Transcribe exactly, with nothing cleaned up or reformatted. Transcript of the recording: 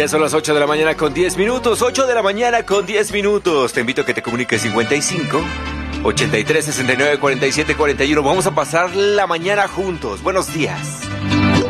Ya son las ocho de la mañana con diez minutos. ocho de la mañana con diez minutos. Te invito a que te comuniques cincuenta y cinco, ochenta y tres, sesenta y nueve, cuarenta y siete, cuarenta y uno. Vamos a pasar la mañana juntos. Buenos días.